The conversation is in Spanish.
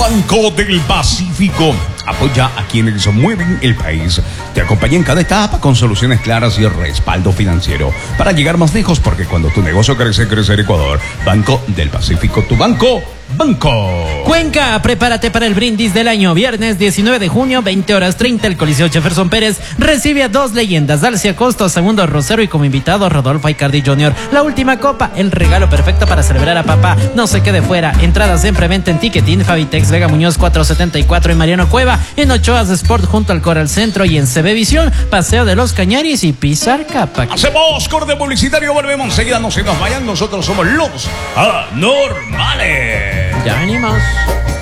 Banco del Pacífico apoya a quienes mueven el país. Te acompaña en cada etapa con soluciones claras y respaldo financiero para llegar más lejos, porque cuando tu negocio crece, crece el Ecuador. Banco del Pacífico, tu banco. Cuenca, prepárate para el brindis del año. Viernes 19 de junio, 20:30, el Coliseo Jefferson Pérez recibe a dos leyendas, Dalcia Costa, Segundo Rosero, y como invitado Rodolfo Icardi Jr. La última copa, el regalo perfecto para celebrar a papá. No se quede fuera. Entradas en preventa en Ticketing, Fabitex, Vega Muñoz 474 y Mariano Cueva, en Ochoas Sport junto al Coral Centro, y en CB Visión, Paseo de los Cañaris y Pizar Capa. Hacemos corte publicitario, volvemos enseguida, no se nos vayan, nosotros somos los anormales. Ya venimos.